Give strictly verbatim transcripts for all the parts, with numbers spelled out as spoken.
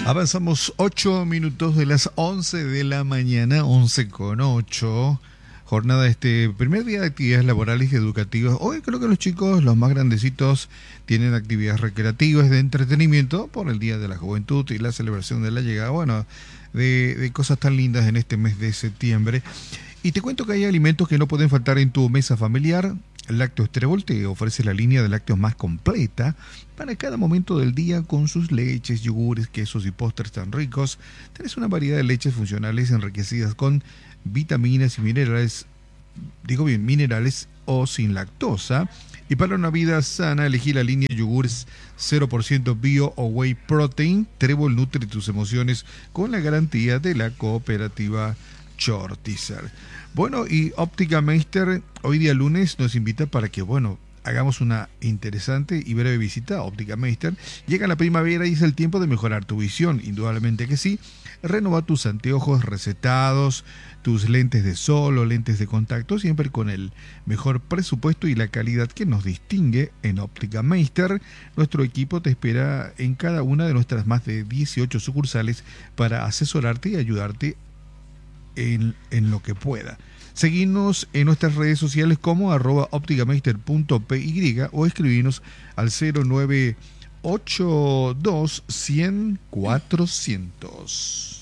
Avanzamos ocho minutos de las once de la mañana, once con ocho. Jornada este primer día de actividades laborales y educativas. Hoy creo que los chicos, los más grandecitos, tienen actividades recreativas de entretenimiento por el Día de la Juventud y la celebración de la llegada, bueno, de, de cosas tan lindas en este mes de septiembre. Y te cuento que hay alimentos que no pueden faltar en tu mesa familiar. Lácteos Trébol te ofrece la línea de lácteos más completa para cada momento del día, con sus leches, yogures, quesos y postres tan ricos. Tenés una variedad de leches funcionales enriquecidas con vitaminas y minerales, digo bien, minerales o sin lactosa. Y para una vida sana, elegí la línea yogures cero por ciento bio o whey protein. Trébol nutre tus emociones con la garantía de la cooperativa Shortizer. Bueno, y Óptica Meister hoy día lunes nos invita para que, bueno, hagamos una interesante y breve visita a Óptica Meister. Llega la primavera y es el tiempo de mejorar tu visión, indudablemente que sí. Renova tus anteojos recetados, tus lentes de sol o lentes de contacto, siempre con el mejor presupuesto y la calidad que nos distingue en Óptica Meister. Nuestro equipo te espera en cada una de nuestras más de dieciocho sucursales para asesorarte y ayudarte En, en lo que pueda. Seguinos en nuestras redes sociales como arroba opticameister punto py o escribinos al cero nueve ocho dos cien cuatrocientos.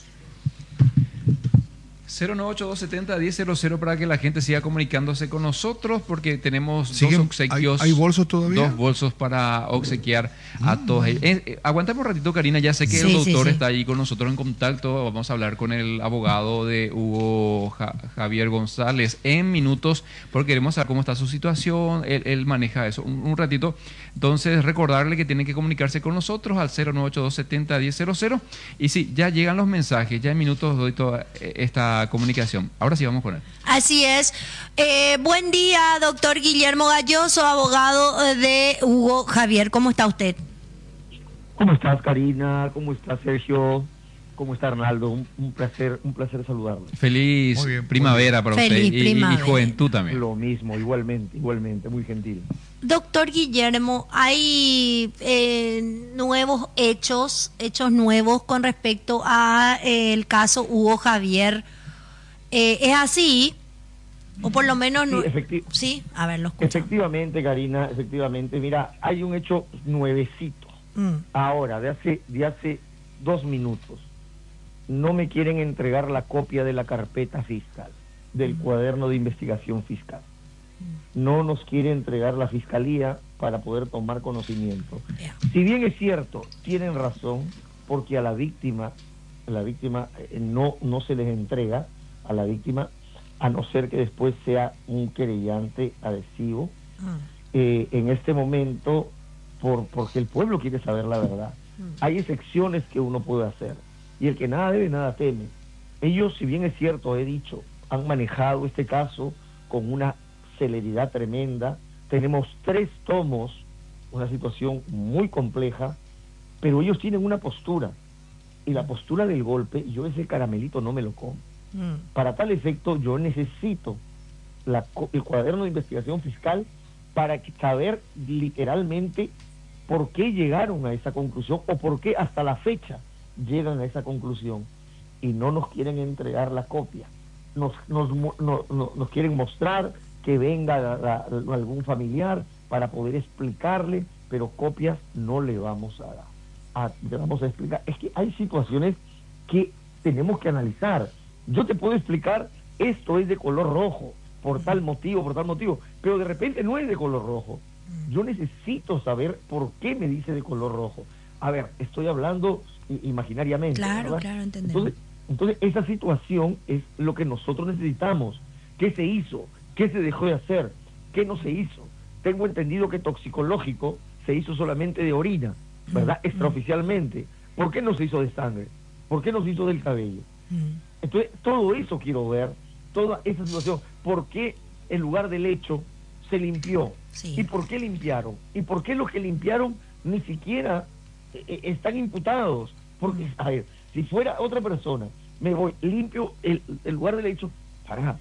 cero nueve ocho dos setenta diez cero cero para que la gente siga comunicándose con nosotros, porque tenemos ¿Siguen? dos obsequios. ¿Hay, hay bolsos todavía? Dos bolsos para obsequiar mm. a todos ellos. Eh, eh, aguantame un ratito, Karina. Ya sé que Sí, el doctor sí, sí. está ahí con nosotros en contacto. Vamos a hablar con el abogado de Hugo ja Javier González en minutos, porque queremos saber cómo está su situación. Él, él maneja eso. Un, un ratito. Entonces, recordarle que tienen que comunicarse con nosotros al cero nueve ocho dos setenta diez cero cero. Y sí, ya llegan los mensajes. Ya en minutos doy toda esta comunicación. Ahora sí vamos con él. Así es. Eh, buen día, doctor Guillermo Galloso, abogado de Hugo Javier. ¿Cómo está usted? ¿Cómo estás, Karina? ¿Cómo estás, Sergio? ¿Cómo está, Arnaldo? Un, un placer, un placer saludarlo. Feliz Muy bien, primavera muy para Feliz usted y, primavera. y juventud también. Lo mismo, igualmente, igualmente, muy gentil. Doctor Guillermo, hay eh, nuevos hechos, hechos nuevos con respecto a eh, el caso Hugo Javier. Eh, ¿Es así? O por lo menos Sí, no. efecti- Sí, a ver, lo escucho. efectivamente, Karina, efectivamente. Mira, hay un hecho nuevecito. Mm. Ahora, de hace, de hace dos minutos. No me quieren entregar la copia de la carpeta fiscal, del cuaderno de investigación fiscal. No nos quiere entregar la fiscalía para poder tomar conocimiento. Yeah. Si bien es cierto, tienen razón, porque a la víctima, a la víctima eh, no, no se les entrega a la víctima, a no ser que después sea un querellante adhesivo. Mm. Eh, en este momento, por porque el pueblo quiere saber la verdad. Mm. Hay excepciones que uno puede hacer, y el que nada debe, nada teme. Ellos, si bien es cierto, he dicho, han manejado este caso con una celeridad tremenda. Tenemos tres tomos, una situación muy compleja, pero ellos tienen una postura, y la postura del golpe, yo ese caramelito no me lo como. Mm. Para tal efecto, yo necesito la, el cuaderno de investigación fiscal para saber literalmente por qué llegaron a esa conclusión, o por qué hasta la fecha llegan a esa conclusión, y no nos quieren entregar la copia. Nos, nos, no, no, nos quieren mostrar que venga la, la, algún familiar para poder explicarle, pero copias no le vamos a dar. A, le vamos a explicar. Es que hay situaciones que tenemos que analizar. Yo te puedo explicar, esto es de color rojo, por tal motivo, por tal motivo, pero de repente no es de color rojo. Yo necesito saber por qué me dice de color rojo. A ver, estoy hablando imaginariamente. Claro, ¿verdad? claro, entendemos. Entonces, entonces, esa situación es lo que nosotros necesitamos. ¿Qué se hizo? ¿Qué se dejó de hacer? ¿Qué no se hizo? Tengo entendido que toxicológico se hizo solamente de orina, ¿verdad? Mm. Extraoficialmente. ¿Por qué no se hizo de sangre? ¿Por qué no se hizo del cabello? Mm. Entonces, todo eso quiero ver, toda esa situación. ¿Por qué el lugar del hecho se limpió? Sí. ¿Y por qué limpiaron? ¿Y por qué los que limpiaron ni siquiera eh, están imputados? Porque, a ver, si fuera otra persona, me voy, limpio el, el lugar del hecho, pará,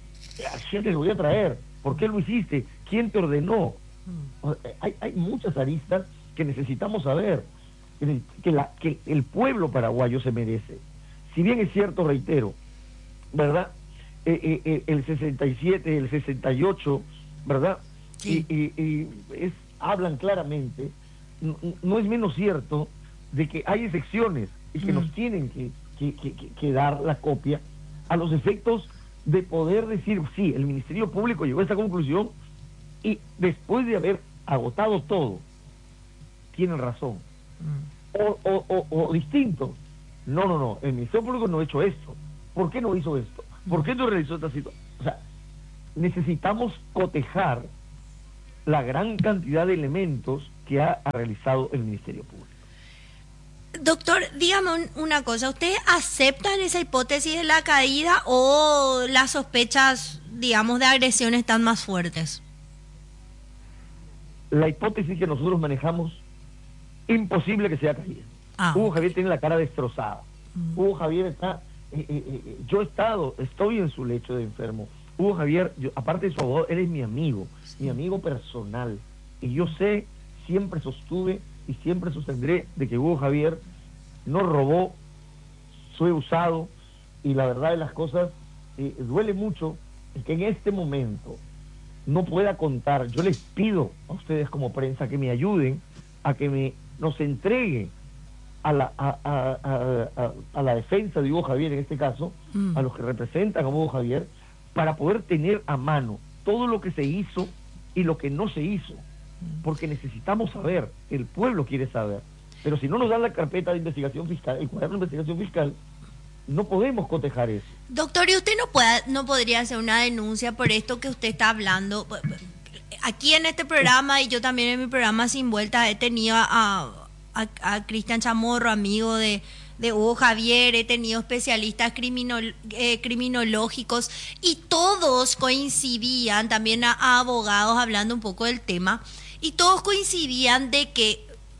¿a quién te lo voy a traer? ¿Por qué lo hiciste? ¿Quién te ordenó? Mm. Hay, hay muchas aristas que necesitamos saber. que, la, que el pueblo paraguayo se merece. Si bien es cierto, reitero, ¿verdad? Eh, eh, eh, el sesenta y siete, el sesenta y ocho, ¿verdad? Sí. Y, y, y es, hablan claramente, no, no es menos cierto de que hay excepciones y que mm. nos tienen que, que, que, que dar la copia a los efectos de poder decir, sí, el Ministerio Público llegó a esta conclusión y después de haber agotado todo, tienen razón. Mm. O, o, o, o distinto, no, no, no, el Ministerio Público no ha hecho esto. ¿Por qué no hizo esto? ¿Por qué no realizó esta situación? O sea, necesitamos cotejar la gran cantidad de elementos que ha, ha realizado el Ministerio Público. Doctor, dígame una cosa, ¿ustedes aceptan esa hipótesis de la caída o las sospechas, digamos, de agresión están más fuertes? La hipótesis que nosotros manejamos, imposible que sea caída. Ah, Hugo okay. Javier tiene la cara destrozada. Mm. Hugo Javier está... Eh, eh, eh, yo he estado, estoy en su lecho de enfermo. Hugo Javier, yo, aparte de su abogado, él es mi amigo, sí. mi amigo personal. Y yo sé, siempre sostuve y siempre sostendré de que Hugo Javier no robó, fue usado, y la verdad de las cosas, eh, duele mucho que en este momento no pueda contar. Yo les pido a ustedes como prensa que me ayuden a que me nos entregue a la, a, a, a, a, a la defensa de Hugo Javier, en este caso, mm. a los que representan a Hugo Javier, para poder tener a mano todo lo que se hizo y lo que no se hizo, porque necesitamos saber, el pueblo quiere saber, pero si no nos dan la carpeta de investigación fiscal, el cuaderno de investigación fiscal, no podemos cotejar eso. Doctor, ¿y usted no puede, no podría hacer una denuncia por esto que usted está hablando? Aquí en este programa, y yo también en mi programa Sin Vueltas, he tenido a, a, a Cristian Chamorro, amigo de... de Hugo Javier, he tenido especialistas criminol, eh, criminológicos y todos coincidían, también a, a abogados hablando un poco del tema, y todos coincidían de que,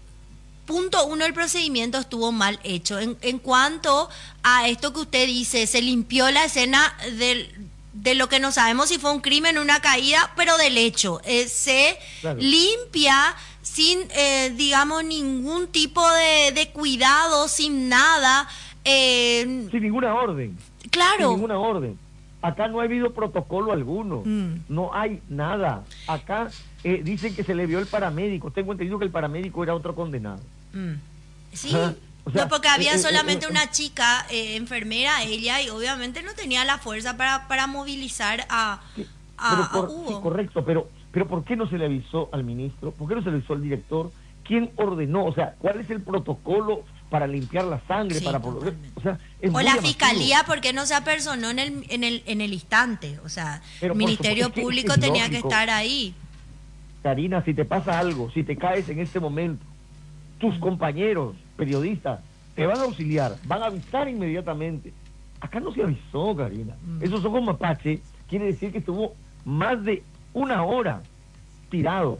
punto uno, el procedimiento estuvo mal hecho. En, en cuanto a esto que usted dice, se limpió la escena del, de lo que no sabemos si fue un crimen, una caída, pero del hecho. Eh, se claro. limpia sin, eh, digamos, ningún tipo de, de cuidado, sin nada. Eh, sin ninguna orden. Claro. Sin ninguna orden. Acá no ha habido protocolo alguno. Mm. No hay nada. Acá eh, dicen que se le vio el paramédico. Tengo entendido que el paramédico era otro condenado. Mm. Sí. ¿Ah? O sea, no, porque había eh, solamente eh, eh, una chica eh, enfermera, ella, y obviamente no tenía la fuerza para, para movilizar a, a, por, a Hugo. Sí, correcto, pero... Pero ¿por qué no se le avisó al ministro? ¿Por qué no se le avisó al director? ¿Quién ordenó? O sea, ¿cuál es el protocolo para limpiar la sangre? Sí, para poder, o sea, es o la fiscalía, ¿por qué no se apersonó en el, en el, en el instante? O sea, pero el Ministerio supuesto, Público es que es tenía lógico. que estar ahí. Karina, si te pasa algo, si te caes en este momento, tus mm. compañeros periodistas te van a auxiliar, van a avisar inmediatamente. Acá no se avisó, Karina. Mm. Esos ojos mapache quiere decir que estuvo más de una hora tirado.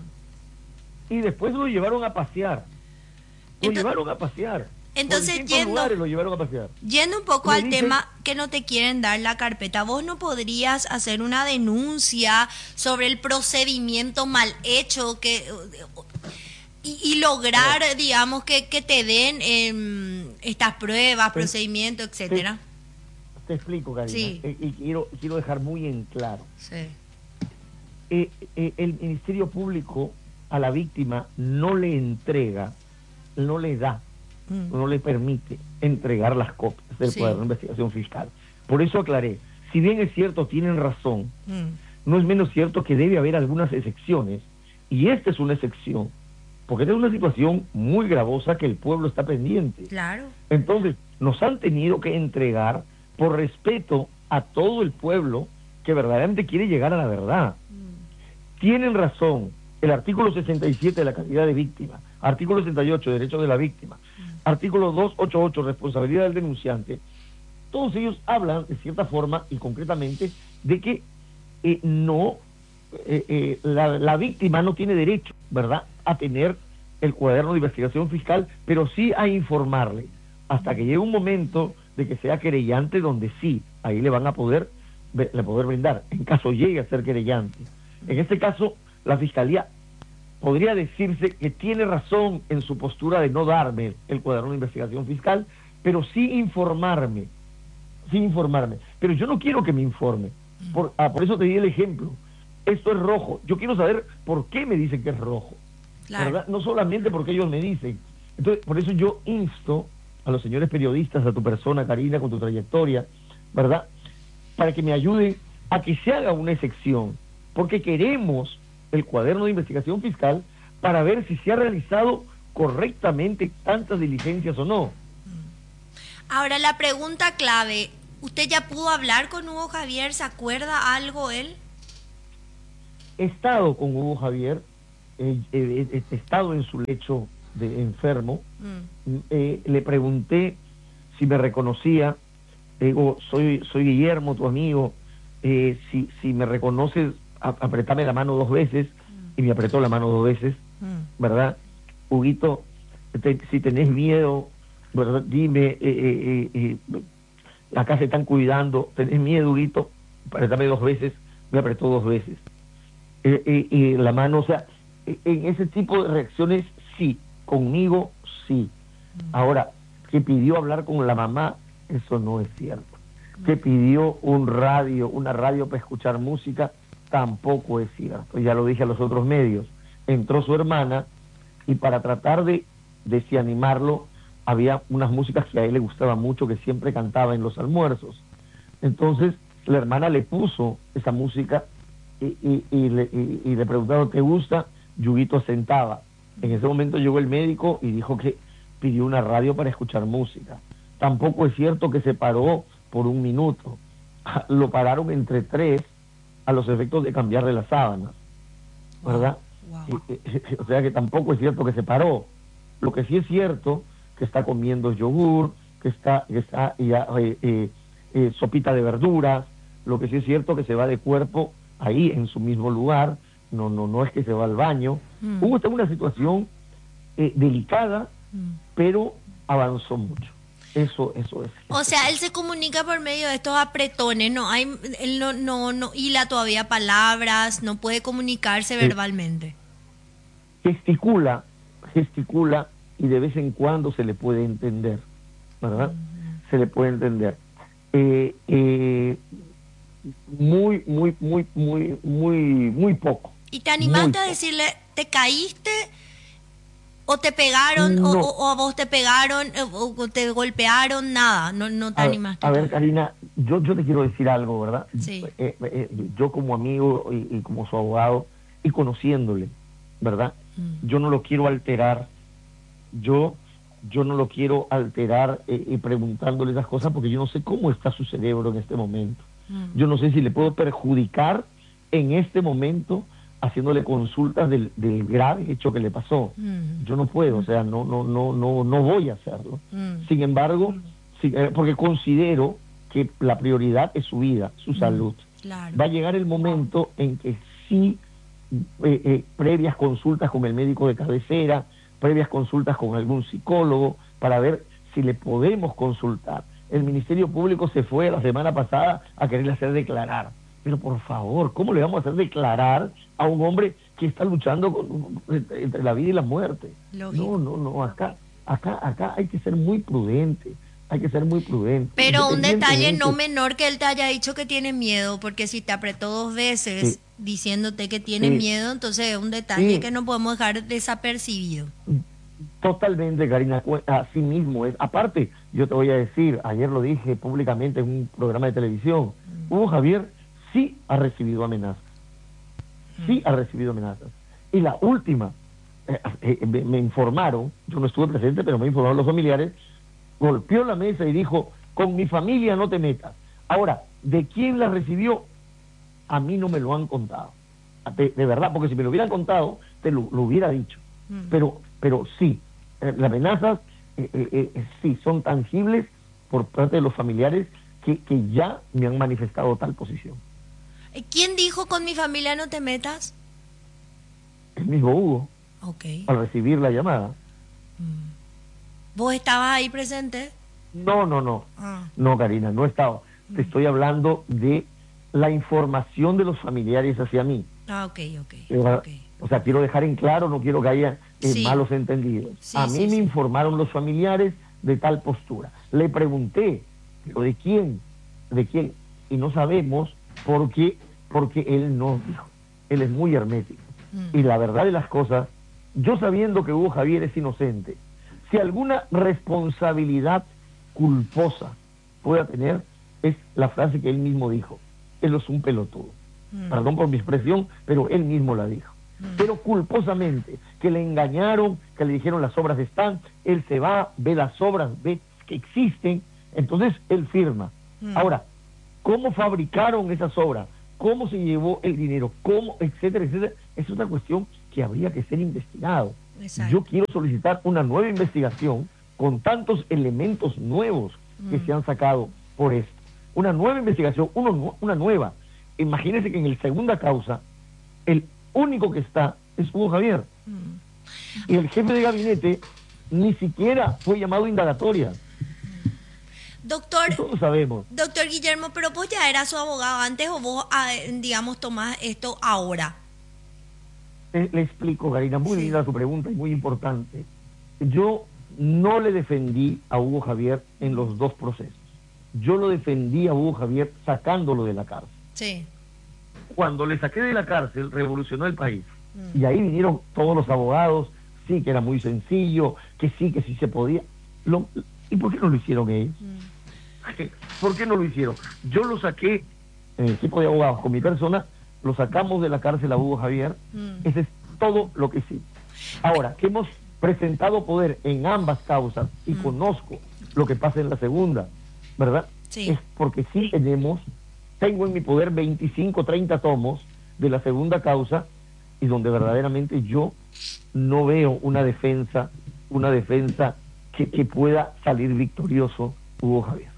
Mm. Y después lo llevaron a pasear. Lo entonces, llevaron a pasear. Entonces, yendo, lo llevaron a pasear. yendo un poco Me al dice, tema que no te quieren dar la carpeta, ¿vos no podrías hacer una denuncia sobre el procedimiento mal hecho que y, y lograr, digamos, que, que te den eh, estas pruebas, te, procedimientos, etcétera? Te, te explico, Karina. Sí. Eh, y quiero, quiero dejar muy en claro. Sí. Eh, eh, el Ministerio Público a la víctima no le entrega, no le da, mm. no le permite entregar las copias del sí. cuaderno de investigación fiscal. Por eso aclaré, si bien es cierto, tienen razón, mm. no es menos cierto que debe haber algunas excepciones, y esta es una excepción, porque esta es una situación muy gravosa que el pueblo está pendiente. Claro. Entonces, nos han tenido que entregar por respeto a todo el pueblo que verdaderamente quiere llegar a la verdad. Tienen razón el artículo sesenta y siete de la calidad de víctima, artículo sesenta y ocho, derechos de la víctima, mm. artículo doscientos ochenta y ocho, responsabilidad del denunciante. Todos ellos hablan de cierta forma y concretamente de que eh, no, eh, eh, la, la víctima no tiene derecho, ¿verdad?, a tener el cuaderno de investigación fiscal, pero sí a informarle hasta que llegue un momento de que sea querellante, donde sí, ahí le van a poder, le poder brindar, en caso llegue a ser querellante. En este caso, la Fiscalía podría decirse que tiene razón en su postura de no darme el cuaderno de investigación fiscal, pero sí informarme, sí informarme. Pero yo no quiero que me informe. Por, ah, por eso te di el ejemplo. Esto es rojo. Yo quiero saber por qué me dicen que es rojo. Claro. ¿Verdad? No solamente porque ellos me dicen. Entonces, por eso yo insto a los señores periodistas, a tu persona, Karina, con tu trayectoria, ¿verdad?, para que me ayuden a que se haga una excepción, porque queremos el cuaderno de investigación fiscal para ver si se ha realizado correctamente tantas diligencias o no. Ahora, la pregunta clave, ¿usted ya pudo hablar con Hugo Javier? ¿Se acuerda algo él? He estado con Hugo Javier, eh, eh, eh, he estado en su lecho de enfermo, mm. eh, le pregunté si me reconocía. Digo, soy soy Guillermo, tu amigo, eh, si si me reconoces, a, apretame la mano dos veces, mm. y me apretó la mano dos veces, mm. ¿verdad? Huguito, te, si tenés miedo, ¿verdad? Dime, eh, eh, eh, eh, acá se están cuidando, tenés miedo, Huguito, apretame dos veces, me apretó dos veces. Eh, eh, eh, la mano, o sea, en ese tipo de reacciones, sí, conmigo, sí. Mm. Ahora, que pidió hablar con la mamá, eso no es cierto. Que pidió un radio, una radio para escuchar música, tampoco es cierto. Ya lo dije a los otros medios. Entró su hermana y para tratar de desanimarlo, había unas músicas que a él le gustaba mucho, que siempre cantaba en los almuerzos. Entonces, la hermana le puso esa música y, y, y, le, y, y le preguntaron, ¿te gusta? Yuguito sentaba. En ese momento llegó el médico y dijo que pidió una radio para escuchar música. Tampoco es cierto que se paró por un minuto. Lo pararon entre tres a los efectos de cambiarle las sábanas, ¿verdad? Wow. Eh, eh, o sea que tampoco es cierto que se paró. Lo que sí es cierto que está comiendo yogur, que está, que está ya, eh, eh, eh, sopita de verduras. Lo que sí es cierto que se va de cuerpo ahí en su mismo lugar. No, no, no es que se va al baño. Mm. Hubo una situación eh, delicada, mm. pero avanzó mucho. Eso, eso es. O sea, él se comunica por medio de estos apretones, no hay, él no, no, no hila todavía palabras, no puede comunicarse sí. verbalmente. Gesticula, gesticula y de vez en cuando se le puede entender, ¿verdad? Uh-huh. Se le puede entender. Eh, eh, muy, muy, muy, muy, muy, muy poco. ¿Y te animaste a decirle, te caíste? ¿O te pegaron, no. o, o a vos te pegaron, o, o te golpearon? Nada, no, no te a, animaste. A ver, Karina, yo, yo te quiero decir algo, ¿verdad? Sí. Eh, eh, yo como amigo y, y como su abogado, y conociéndole, ¿verdad? Mm. Yo no lo quiero alterar, yo, yo no lo quiero alterar eh, y preguntándole esas cosas porque yo no sé cómo está su cerebro en este momento. Mm. Yo no sé si le puedo perjudicar en este momento haciéndole consultas del, del grave hecho que le pasó. Mm. Yo no puedo, o sea, no no no no no voy a hacerlo. Mm. Sin embargo, sí, eh, porque considero que la prioridad es su vida, su mm. salud. Claro. Va a llegar el momento en que sí, eh, eh, previas consultas con el médico de cabecera, previas consultas con algún psicólogo, para ver si le podemos consultar. El Ministerio Público se fue la semana pasada a quererle hacer declarar. Pero por favor, ¿cómo le vamos a hacer declarar a un hombre que está luchando con, entre la vida y la muerte? Lógico. No, no, no, acá, acá, acá hay que ser muy prudente, hay que ser muy prudente. Pero un detalle no menor que él te haya dicho que tiene miedo, porque si te apretó dos veces sí. diciéndote que tiene sí. miedo, entonces es un detalle sí. que no podemos dejar desapercibido. Totalmente, Karina, así mismo es. Aparte, yo te voy a decir, ayer lo dije públicamente en un programa de televisión, mm. Hugo Javier sí ha recibido amenazas, sí ha recibido amenazas. Y la última, eh, eh, me, me informaron, yo no estuve presente, pero me informaron los familiares, golpeó la mesa y dijo, con mi familia no te metas. Ahora, ¿de quién la recibió? A mí no me lo han contado, de, de verdad, porque si me lo hubieran contado, te lo, lo hubiera dicho. Mm. Pero, pero sí, eh, las amenazas eh, eh, eh, sí son tangibles por parte de los familiares que, que ya me han manifestado tal posición. ¿Quién dijo con mi familia no te metas? El mismo Hugo. Okay. Al recibir la llamada. ¿Vos estabas ahí presente? No, no, no. Ah. No, Karina, no estaba. Mm. Te estoy hablando de la información de los familiares hacia mí. Ah, ok, ok. ¿verdad? okay. O sea, quiero dejar en claro, no quiero que haya eh, Sí. malos entendidos. Sí, a mí sí, me sí. informaron los familiares de tal postura. Le pregunté, ¿pero de quién? ¿De quién? Y no sabemos por qué, porque él no dijo. Él es muy hermético. Mm. Y la verdad de las cosas, yo sabiendo que Hugo Javier es inocente, si alguna responsabilidad culposa pueda tener, es la frase que él mismo dijo: él es un pelotudo. Mm. Perdón por mi expresión, pero él mismo la dijo. Mm. Pero culposamente, que le engañaron, que le dijeron las obras están, él se va, ve las obras, ve que existen, entonces él firma. Mm. Ahora, ¿cómo fabricaron esas obras? ¿Cómo se llevó el dinero? ¿Cómo? Etcétera, etcétera. Es una cuestión que habría que ser investigado. Exacto. Yo quiero solicitar una nueva investigación con tantos elementos nuevos que Mm. se han sacado por esto. Una nueva investigación, uno, nu- una nueva. Imagínense que en la segunda causa, el único que está es Hugo Javier. Mm. Y el jefe de gabinete ni siquiera fue llamado a indagatoria. Doctor, Todos sabemos. doctor Guillermo, pero vos ya eras su abogado antes o vos, ah, digamos, tomás esto ahora. Le, le explico, Karina, muy Sí. linda su pregunta y muy importante. Yo no le defendí a Hugo Javier en los dos procesos. Yo lo defendí a Hugo Javier sacándolo de la cárcel. Sí. Cuando le saqué de la cárcel, revolucionó el país. Mm. Y ahí vinieron todos los abogados, sí, que era muy sencillo, que sí, que sí se podía. Lo- ¿Y por qué no lo hicieron ellos? Mm. ¿Por qué no lo hicieron? Yo lo saqué en el equipo de abogados con mi persona, lo sacamos de la cárcel a Hugo Javier. Mm. Ese es todo lo que hicimos. Ahora, que hemos presentado poder en ambas causas y Mm. conozco lo que pasa en la segunda, ¿verdad? Sí. Es porque sí tenemos, tengo en mi poder veinticinco, treinta tomos de la segunda causa, y donde verdaderamente yo no veo una defensa, una defensa que, que pueda salir victorioso Hugo Javier.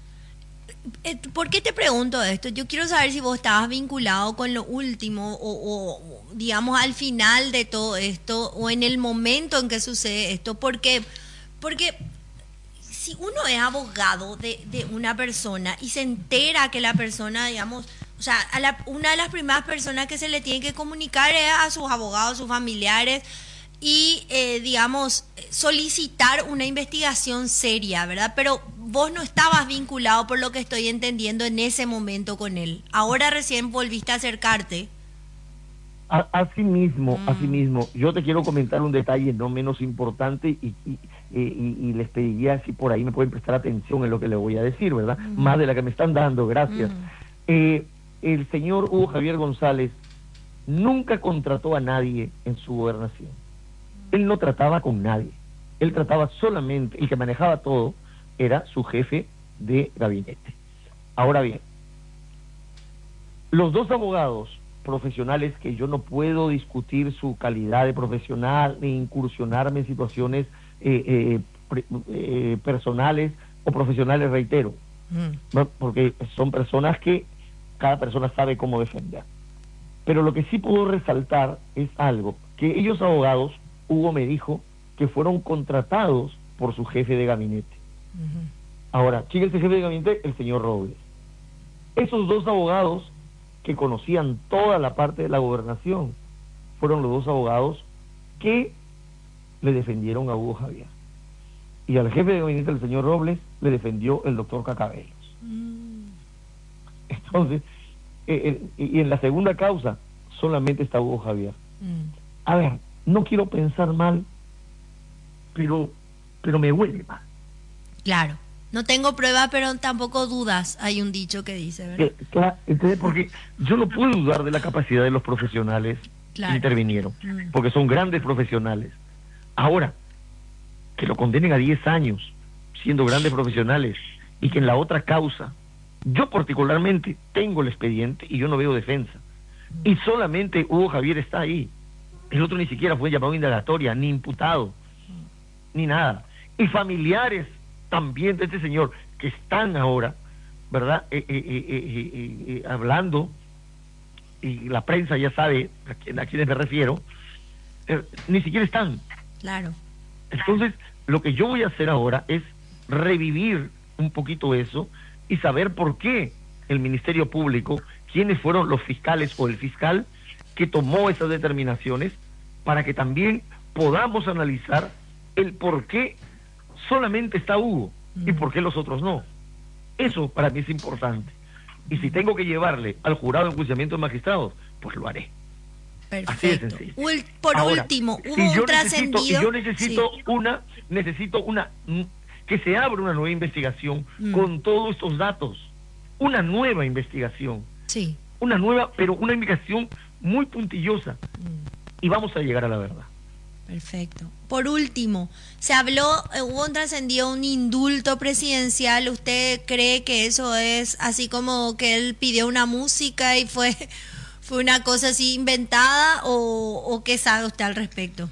Eh, ¿Por qué te pregunto esto? Yo quiero saber si vos estabas vinculado con lo último o, o, digamos, al final de todo esto o en el momento en que sucede esto. Porque, porque si uno es abogado de, de una persona y se entera que la persona, digamos, o sea, a la, una de las primeras personas que se le tiene que comunicar es a sus abogados, a sus familiares, y, eh, digamos, solicitar una investigación seria, ¿verdad? Pero vos no estabas vinculado, por lo que estoy entendiendo, en ese momento con él. Ahora recién volviste a acercarte. A- Así mismo, Mm. así mismo. Yo te quiero comentar un detalle no menos importante y, y, y- y les pediría si por ahí me pueden prestar atención en lo que les voy a decir, ¿verdad? Mm. Más de la que me están dando, gracias. Mm. Eh, el señor Hugo Javier González nunca contrató a nadie en su gobernación. Él no trataba con nadie. Él trataba solamente, el que manejaba todo era su jefe de gabinete. Ahora bien, los dos abogados profesionales, que yo no puedo discutir su calidad de profesional ni incursionarme en situaciones eh, eh, pre- eh, personales o profesionales, reitero, Mm. ¿no? Porque son personas que cada persona sabe cómo defender. Pero lo que sí puedo resaltar es algo, que ellos abogados, Hugo me dijo que fueron contratados por su jefe de gabinete. Ujú. Ahora, ¿quién es el jefe de gabinete? El señor Robles. Esos dos abogados que conocían toda la parte de la gobernación fueron los dos abogados que le defendieron a Hugo Javier. Y al jefe de gabinete, el señor Robles, le defendió el doctor Cacabelos. Mm. Entonces, eh, eh, y en la segunda causa solamente está Hugo Javier. Mm. A ver, no quiero pensar mal, pero, pero me huele mal. Claro. No tengo prueba, pero tampoco dudas. Hay un dicho que dice, ¿verdad? Que, claro, entonces, porque yo no puedo dudar de la capacidad de los profesionales Claro. que intervinieron, Mm. porque son grandes profesionales. Ahora, que lo condenen a diez años, siendo grandes profesionales, y que en la otra causa, yo particularmente tengo el expediente y yo no veo defensa. Y solamente Hugo Javier está ahí. El otro ni siquiera fue llamado a indagatoria, ni imputado, ni nada. Y familiares también de este señor que están ahora, ¿verdad? Eh, eh, eh, eh, eh, eh, hablando, y la prensa ya sabe a, quién, a quiénes me refiero, eh, ni siquiera están. Claro. Entonces, lo que yo voy a hacer ahora es revivir un poquito eso y saber por qué el Ministerio Público, quiénes fueron los fiscales o el fiscal que tomó esas determinaciones para que también podamos analizar el por qué solamente está Hugo y por qué los otros no. Eso para mí es importante. Y si tengo que llevarle al jurado de enjuiciamiento de magistrados, pues lo haré. Perfecto. Así de sencillo. Ul- por Ahora, último, si hubo yo un necesito, trascendido. y yo necesito Sí. una, necesito una, mm, que se abra una nueva investigación Mm. con todos estos datos. Una nueva investigación. Sí. Una nueva, pero una investigación muy puntillosa. Mm. Y vamos a llegar a la verdad. Perfecto. Por último, se habló, eh, hubo un trascendido, un indulto presidencial. ¿Usted cree que eso es así como que él pidió una música y fue, fue una cosa así inventada o, o qué sabe usted al respecto?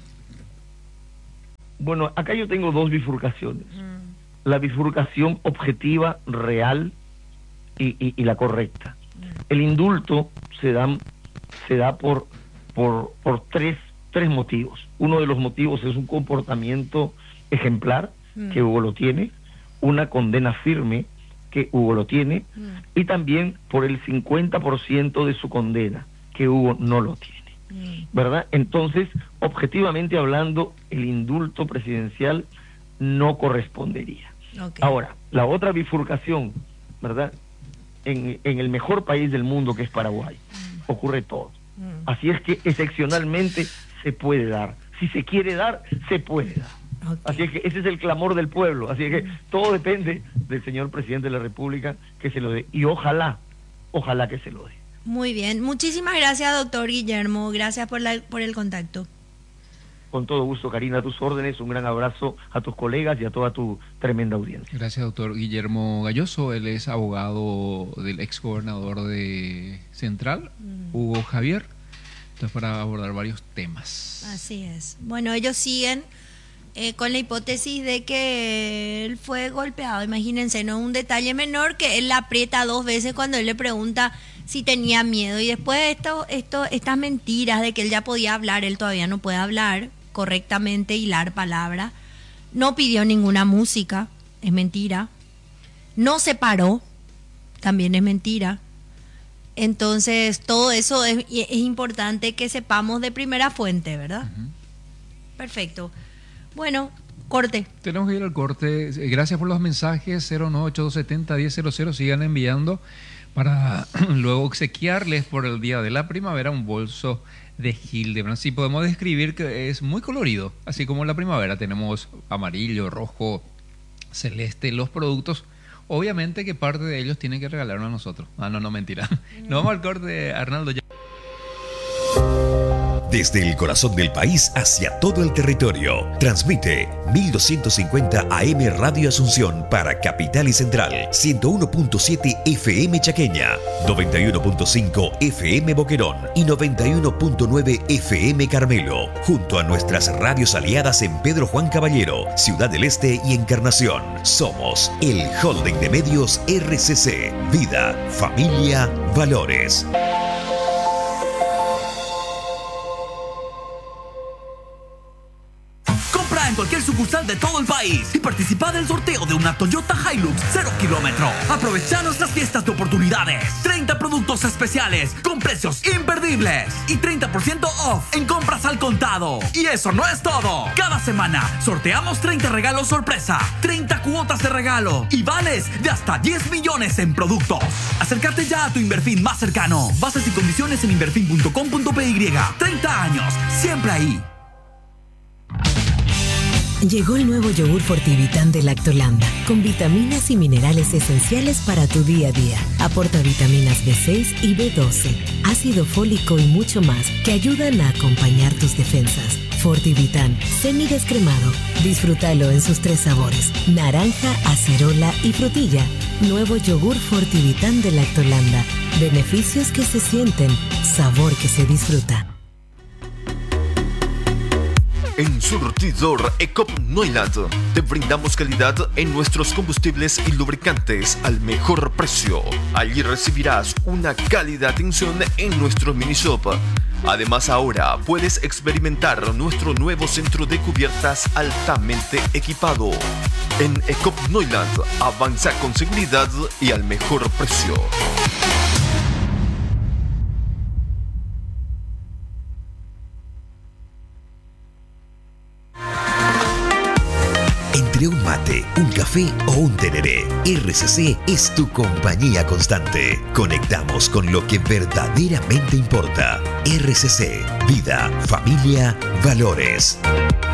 Bueno, acá yo tengo dos bifurcaciones. La bifurcación objetiva, real y, y, y la correcta. El indulto se da, se da por, por, por tres, tres motivos. Uno de los motivos es un comportamiento ejemplar, Mm. que Hugo lo tiene, una condena firme, que Hugo lo tiene, Mm. y también por el cincuenta por ciento de su condena, que Hugo no lo tiene. Mm. ¿Verdad? Entonces, objetivamente hablando, el indulto presidencial no correspondería. Ok. Ahora, la otra bifurcación, ¿verdad? En, en el mejor país del mundo, que es Paraguay, ocurre todo. Mm. Así es que excepcionalmente se puede dar. Si se quiere dar, se puede dar. Ok. Así es que ese es el clamor del pueblo. Así es que todo depende del señor presidente de la República que se lo dé. Y ojalá, ojalá que se lo dé. Muy bien. Muchísimas gracias, doctor Guillermo. Gracias por, la, por el contacto. Con todo gusto, Karina, a tus órdenes. Un gran abrazo a tus colegas y a toda tu tremenda audiencia. Gracias, doctor Guillermo Galloso. Él es abogado del ex gobernador de Central, Hugo Javier. Entonces, para abordar varios temas. Así es. Bueno, ellos siguen eh, con la hipótesis de que él fue golpeado. Imagínense, no un detalle menor que él la aprieta dos veces cuando él le pregunta si tenía miedo. Y después esto, esto, estas mentiras de que él ya podía hablar, él todavía no puede hablar correctamente, hilar palabra. No pidió ninguna música, es mentira. No se paró, también es mentira. Entonces, todo eso es, es importante que sepamos de primera fuente, ¿verdad? Ujú. Perfecto. Bueno, corte. Tenemos que ir al corte. Gracias por los mensajes. cero nueve ocho dos siete cero, uno cero cero. Sigan enviando para luego obsequiarles por el día de la primavera un bolso de Hildebrand. Sí, podemos describir que es muy colorido, así como la primavera. Tenemos amarillo, rojo, celeste, los productos. Obviamente que parte de ellos tienen que regalarnos a nosotros. Ah, no, no, mentira. Nos vamos al corte, Arnaldo. Ya. Desde el corazón del país hacia todo el territorio, transmite mil doscientos cincuenta A M Radio Asunción para Capital y Central, ciento uno punto siete F M Chaqueña, noventa y uno punto cinco F M Boquerón y noventa y uno punto nueve F M Carmelo, junto a nuestras radios aliadas en Pedro Juan Caballero, Ciudad del Este y Encarnación. Somos el Holding de Medios R C C, Vida, Familia, Valores. En cualquier sucursal de todo el país y participa del sorteo de una Toyota Hilux cero kilómetro. Aprovecha nuestras fiestas de oportunidades. treinta productos especiales con precios imperdibles y treinta por ciento off en compras al contado. Y eso no es todo. Cada semana sorteamos treinta regalos sorpresa, treinta cuotas de regalo y vales de hasta diez millones en productos. Acércate ya a tu Inverfin más cercano. Bases y condiciones en inverfin punto com punto p y. treinta años, siempre ahí. Llegó el nuevo yogur Fortivitán de Lactolanda, con vitaminas y minerales esenciales para tu día a día. Aporta vitaminas B seis y B doce, ácido fólico y mucho más que ayudan a acompañar tus defensas. Fortivitán, semidescremado. Disfrútalo en sus tres sabores: naranja, acerola y frutilla. Nuevo yogur Fortivitán de Lactolanda. Beneficios que se sienten, sabor que se disfruta. En Surtidor Ecop Neuland te brindamos calidad en nuestros combustibles y lubricantes al mejor precio. Allí recibirás una cálida atención en nuestro mini shop. Además, ahora puedes experimentar nuestro nuevo centro de cubiertas altamente equipado. En Ecop Neuland avanza con seguridad y al mejor precio. un café o un tereré. R C C es tu compañía constante. Conectamos con lo que verdaderamente importa. R C C, vida, familia, valores.